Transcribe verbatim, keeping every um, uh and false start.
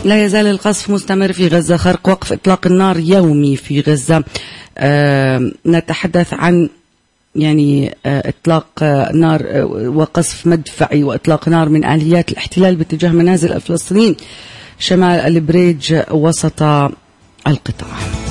لا يزال القصف مستمر في غزة، خرق وقف إطلاق النار يومي في غزة. آه نتحدث عن يعني آه إطلاق آه نار آه وقصف مدفعي وإطلاق نار من آليات الاحتلال باتجاه منازل الفلسطينيين شمال البريج وسط القطاع.